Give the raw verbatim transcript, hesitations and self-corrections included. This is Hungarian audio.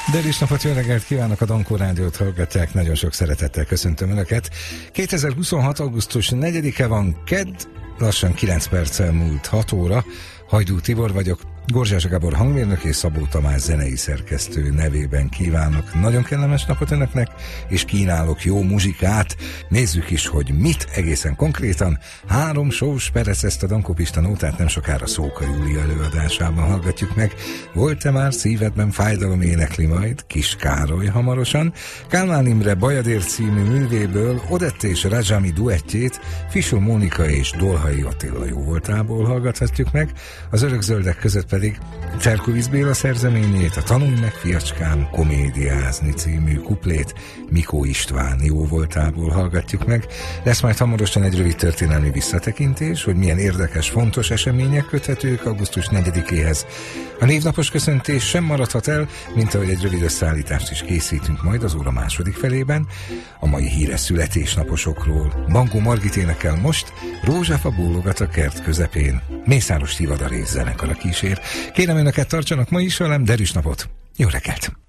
Derűs napot, jó reggelt kívánok, a Dankó Rádiót hallgatják, nagyon sok szeretettel köszöntöm Önöket. kétezer-huszonhat. augusztus negyedike van, kedd, lassan kilenc perccel múlt hat óra, Hajdú Tibor vagyok, Gorzsás Gábor hangmérnök és Szabó Tamás zenei szerkesztő nevében kívánok nagyon kellemes napot Önöknek, és kínálok jó muzsikát. Nézzük is, hogy mit egészen konkrétan. Három sós perec, ezt a Dankó Pista nótát nem sokára Szóka Júlia előadásában hallgatjuk meg. Volt-e már szívedben fájdalom, énekli majd Kis Károly hamarosan. Kálmán Imre Bajadér című művéből Odett és Rajami duettjét Fischer Mónika és Dolhai Attila jóvoltából hallgathatjuk meg. Az Örökzöldek között pedig Cserkuvisz Béla szerzeményét, a Tanulj meg, fiacskám, komédiázni című kuplét Mikó István jóvoltából hallgatjuk meg. Lesz majd hamarosan egy rövid történelmi visszatekintés, hogy milyen érdekes, fontos események köthetők augusztus negyedikéhez. A névnapos köszöntés sem maradhat el, mint ahogy egy rövid összeállítást is készítünk majd az óra második felében. A mai híres születésnaposokról Bankó Margit énekel most, Rózsafa bólogat a kert közepén. Mészáros Tivadar és zenekara kísér. Kérem Önöket, tartsanak ma is velem, derűs napot, jó reggelt!